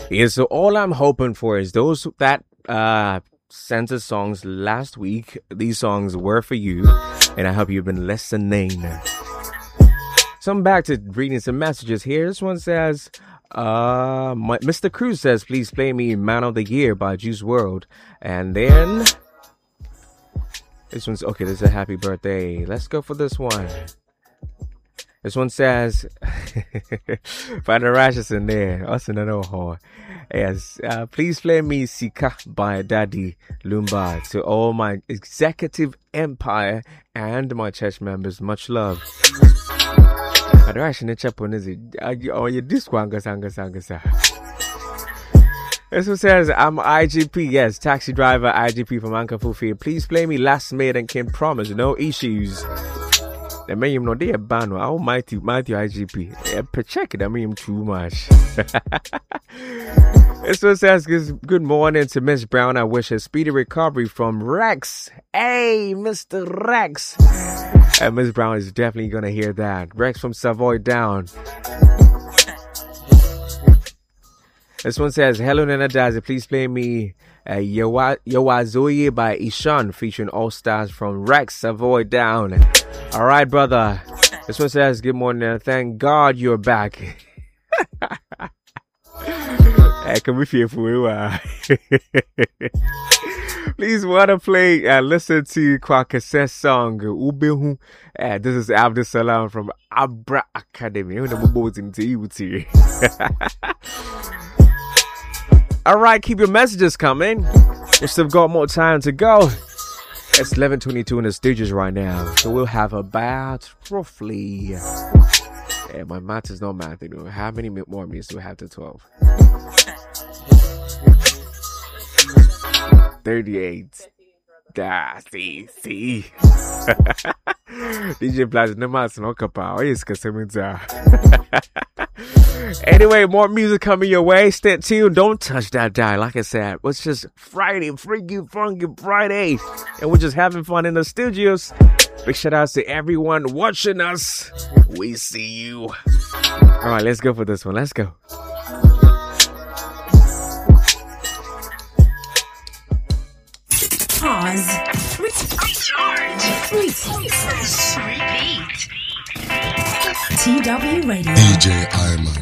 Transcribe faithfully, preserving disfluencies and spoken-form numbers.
Yeah, so all I'm hoping for is those that uh sent us songs last week. These songs were for you, and I hope you've been listening. So I'm back to reading some messages here. This one says, uh, my, Mister Cruz says, please play me Man of the Year by Juice world. And then this one's okay. This is a happy birthday. Let's go for this one. This one says, Father Rash is in there. Us in the Yes, uh, please play me Sika by Daddy Lumba. To all my executive empire and my church members, much love. Father Rash in the chapel is it? Oh, you this one, Gasanga Sangasa. This one says, I'm I G P, yes, taxi driver I G P from Uncle Fufi. Please play me Last Maid and Can Promise, no issues. The man, you know, they are banned. Oh, mighty, mighty I G P. Yeah, check it. I mean, too much. This one says, good morning to Miss Brown. I wish a speedy recovery from Rex. Hey, Mister Rex. And Miss Brown is definitely going to hear that. Rex from Savoy Down. This one says, hello, Nana Dazi. Please play me uh, Yowazoye by Ishan, featuring all stars from Rex, Savoy Down. All right, brother. This one says, good morning. Uh, thank God you're back. Hey, can we feel for you? Please want to play and uh, listen to Kwakase song Ubehu. Uh, this is Abdul Salam from Abra Academy. All right, keep your messages coming. We still got more time to go. It's eleven twenty-two in the studios right now, so we'll have about roughly. Yeah, my math is not math. You know, how many more minutes do we have to twelve? Thirty-eight. Ah, see, see. D J Platinum Mas no kapa. Yes, kasemita. Anyway, more music coming your way. Stay tuned. Don't touch that dial. Like I said, it's just Friday, freaky, funky Friday. And we're just having fun in the studios. Big shout outs to everyone watching us. We see you. All right, let's go for this one. Let's go. Pause. Recharge. Refresh. Repeat. T W Radio. D J Iman.